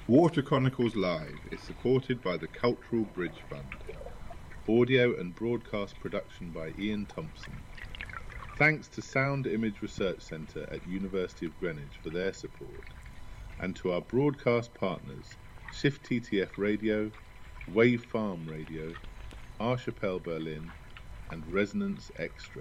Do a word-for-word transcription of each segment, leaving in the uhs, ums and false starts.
Water Chronicles Live is supported by the Cultural Bridge Fund. Audio and broadcast production by Ian Thompson. Thanks to Sound Image Research Centre at University of Greenwich for their support, and to our broadcast partners Shift T T F Radio, Wave Farm Radio, Archipel Berlin, and Resonance Extra.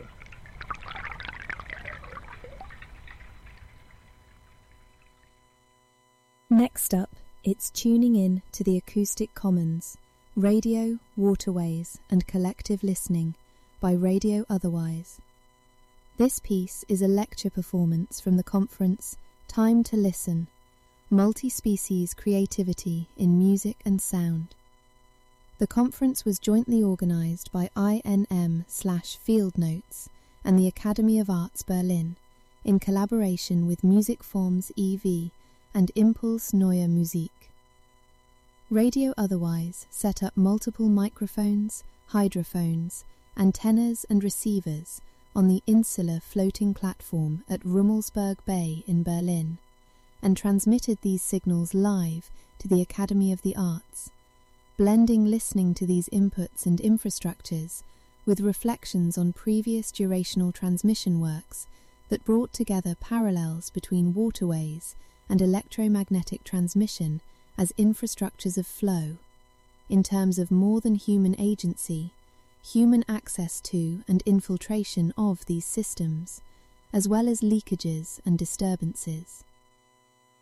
Next up, it's tuning in to the Acoustic Commons, Radio, Waterways and Collective Listening by Radio Otherwise. This piece is a lecture performance from the conference Time to Listen, Multi-Species Creativity in Music and Sound. The conference was jointly organised by I N M slash Field Notes and the Academy of Arts Berlin in collaboration with Musikforms E V and Impuls Neue Musik. Radio Otherwise set up multiple microphones, hydrophones, antennas and receivers on the insular floating platform at Rummelsburg Bay in Berlin, and transmitted these signals live to the Academy of the Arts, blending listening to these inputs and infrastructures with reflections on previous durational transmission works that brought together parallels between waterways and electromagnetic transmission as infrastructures of flow, in terms of more than human agency, human access to and infiltration of these systems, as well as leakages and disturbances.